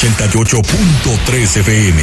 88.3 FM.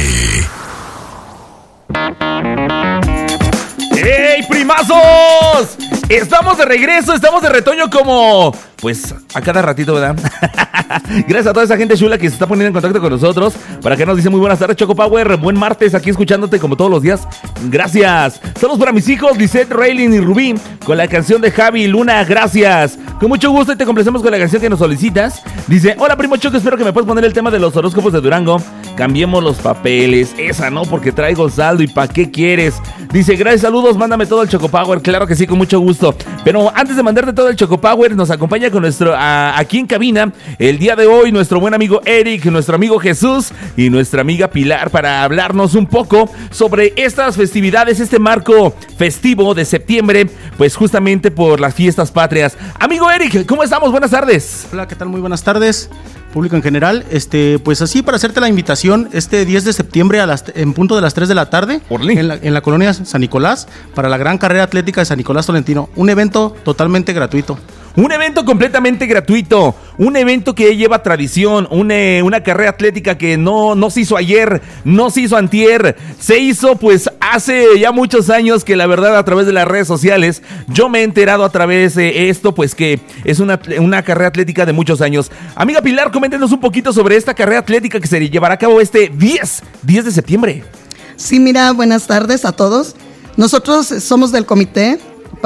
¡Hey, primazos! Estamos de regreso, estamos de retoño como... pues a cada ratito, ¿verdad? Gracias a toda esa gente chula que se está poniendo en contacto con nosotros. Para que nos dice muy buenas tardes, Choco Power. Buen martes, aquí escuchándote como todos los días. Gracias. Saludos para mis hijos, Lisette, Raylin y Rubí, con la canción de Javi Luna. Gracias. Con mucho gusto y te complacemos con la canción que nos solicitas. Dice, hola primo Choco, espero que me puedas poner el tema de los horóscopos de Durango. Cambiemos los papeles. Esa no, porque traigo saldo y ¿pa' qué quieres? Dice, gracias, saludos, mándame todo el Choco Power. Claro que sí, con mucho gusto. Pero antes de mandarte todo el Choco Power, nos acompaña con nuestro aquí en cabina el día de hoy nuestro buen amigo Eric, nuestro amigo Jesús y nuestra amiga Pilar para hablarnos un poco sobre estas festividades, este marco festivo de septiembre, pues justamente por las fiestas patrias. Amigo Eric, ¿cómo estamos? Buenas tardes. Hola, ¿qué tal? Muy buenas tardes, público en general. Pues así para hacerte la invitación, 10 de septiembre en punto de las 3 de la tarde en la colonia San Nicolás para la gran carrera atlética de San Nicolás Tolentino, un evento totalmente gratuito. Un evento completamente gratuito, un evento que lleva tradición, una carrera atlética que no se hizo ayer, no se hizo antier, se hizo pues hace ya muchos años, que la verdad a través de las redes sociales yo me he enterado a través de esto, pues que es una carrera atlética de muchos años. Amiga Pilar, coméntenos un poquito sobre esta carrera atlética que se llevará a cabo 10 de septiembre. Sí, mira, buenas tardes a todos. Nosotros somos del comité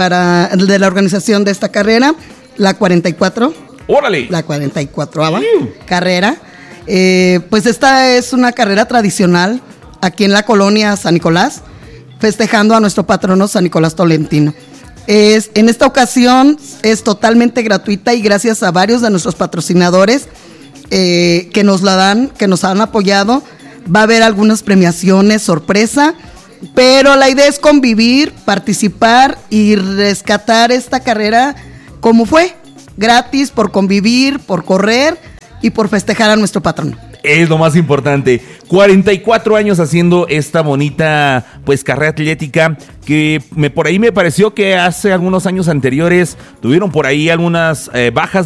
de la organización de esta carrera, la 44. ¡Órale! La 44ª carrera. Pues esta es una carrera tradicional aquí en la colonia San Nicolás, festejando a nuestro patrono San Nicolás Tolentino. En esta ocasión es totalmente gratuita y gracias a varios de nuestros patrocinadores que nos han apoyado. Va a haber algunas premiaciones, sorpresa, pero la idea es convivir, participar y rescatar esta carrera como fue, gratis, por convivir, por correr y por festejar a nuestro patrono. Es lo más importante. 44 años haciendo esta bonita pues carrera atlética que por ahí me pareció que hace algunos años anteriores tuvieron por ahí algunas bajas